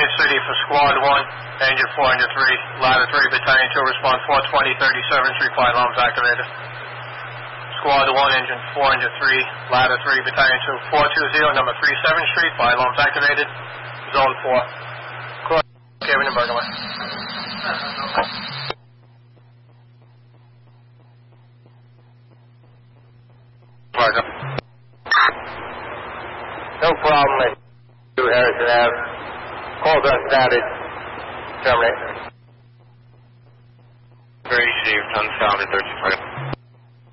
City for Squad 1, Engine 403, Ladder 3, Battalion 2, response 420, 37th Street, fire alarms activated. Squad 1, Engine 403, Ladder 3, Battalion 2, 420, number 37th Street, fire alarms activated. Zone 4. Kevin and Bergman. No problem at 2 Harrison Ave. Calls unfounded. Terminate. Very received, unfounded, 13